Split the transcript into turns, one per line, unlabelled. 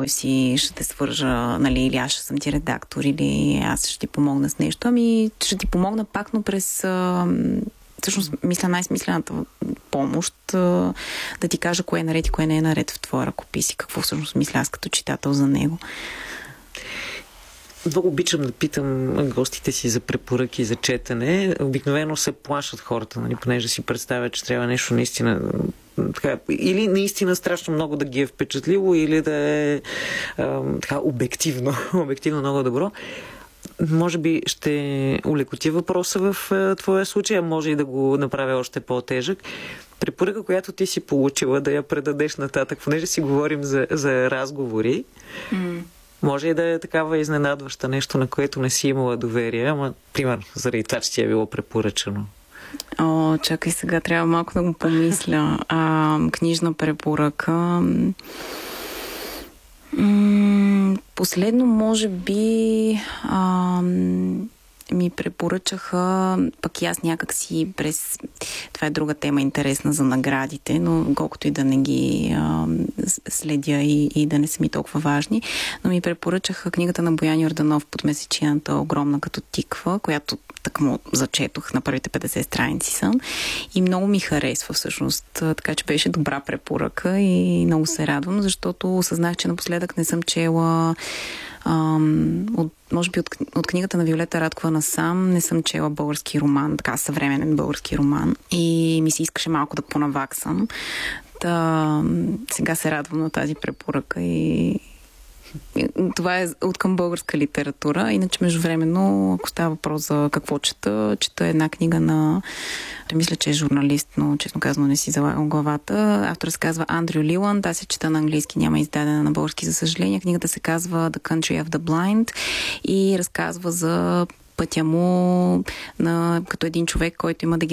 кой си ще те свържа, нали, или аз ще съм ти редактор, или аз ще ти помогна с нещо. Ами ще ти помогна пак, но през всъщност мисля най-смислената помощ да ти кажа кое е наред и кое не е наред в твоя ръкопис и какво всъщност мисля аз като читател за него.
Много обичам да питам гостите си за препоръки за четене. Обикновено се плашат хората, нали, понеже си представят, че трябва нещо наистина така, или наистина страшно много да ги е впечатлило, или да е така обективно много добро. Може би ще улекоти въпроса в твоя случай, а може и да го направя още по-тежък. Препоръка, която ти си получила, да я предадеш нататък, понеже си говорим за разговори. Може и да е такава изненадваща нещо, на което не си имала доверие, ама, примерно, заради това, че ти е било препоръчано.
Чакай сега, трябва малко да го помисля. Книжна препоръка. Последно, може би, ми препоръчаха, пък и аз някак си през... Това е друга тема интересна за наградите, но колкото и да не ги следя и да не са ми толкова важни, но ми препоръчаха книгата на Боян Йорданов "Подмесечината огромна като тиква", която тъкмо зачетох, на първите 50 страници съм и много ми харесва всъщност, така че беше добра препоръка и много се радвам, защото осъзнах, че напоследък не съм чела може би от книгата на Виолета Радкова насам не съм чела български роман, така съвременен български роман и ми се искаше малко да понаваксам. Сега се радвам на тази препоръка и това е от към българска литература. Иначе междувременно, ако става въпрос за какво чета една книга на... Мисля, че е журналист, но честно казано не си залагам главата. Авторът се казва Андрю Лиланд. Аз се чета на английски, няма издадена на български, за съжаление. Книгата се казва The Country of the Blind и разказва за пътя му като един човек, който има